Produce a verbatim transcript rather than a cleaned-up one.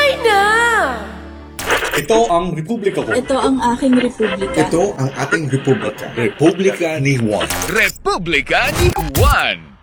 na! Ito ang republika ko. Ito ang aking republika. Ito ang ating republika. Republika ni Juan. Republika ni Juan.